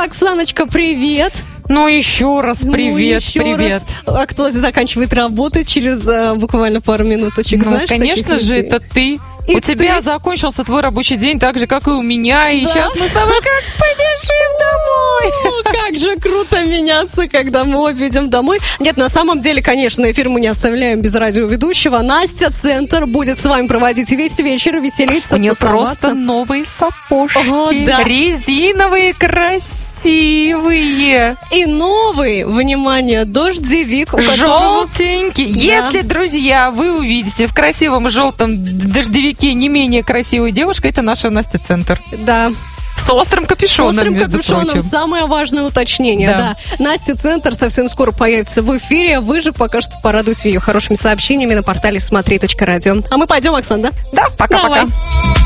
Оксаночка, привет. Ну, еще раз привет, привет. Раз. А кто заканчивает работать через буквально пару минуточек, ну, знаешь? Конечно же, это ты. И у тебя закончился твой рабочий день так же, как и у меня. И сейчас мы с тобой как побежим домой. Как же круто меняться, когда мы обе идем домой. Нет, на самом деле, конечно, эфир мы не оставляем без радиоведущего. Настя Центр будет с вами проводить весь вечер, веселиться, у нее тусоваться. просто новые сапожки. О, да. Резиновые, красивые. И новый, внимание, дождевик. Желтенький. Да. Если, друзья, вы увидите в красивом желтом дождевике не менее красивую девушку, это наша Настя Центр. Да. С острым капюшоном, между прочим. Самое важное уточнение, да. Настя Центр совсем скоро появится в эфире. Вы же пока что порадуйте ее хорошими сообщениями на портале смотри.радио. А мы пойдем, Оксан, да? Да, пока-пока.